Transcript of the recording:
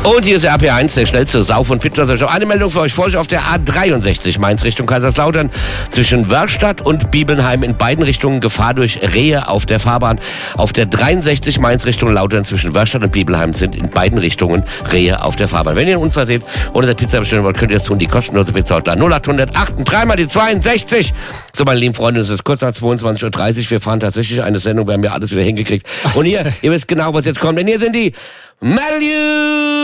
Und hier ist der RP1, der schnellste Sauf- und Pizza-Show. Eine Meldung für euch. Vorsicht auf der A63 Mainz Richtung Kaiserslautern. Zwischen Wörrstadt und Bibelnheim in beiden Richtungen Gefahr durch Rehe auf der Fahrbahn. Auf der 63 Mainz Richtung Lautern zwischen Wörrstadt und Bibelnheim sind in beiden Richtungen Rehe auf der Fahrbahn. Wenn ihr einen Unfall seht oder eine Pizza bestellen wollt, könnt ihr das tun. Die kostenlose Pizza-Hotline 0800 3 mal die 62. So, meine lieben Freunde, es ist kurz nach 22.30 Uhr. Wir fahren tatsächlich eine Sendung. Wir haben ja alles wieder hingekriegt. Und ihr wisst genau, was jetzt kommt. Denn hier sind die Metal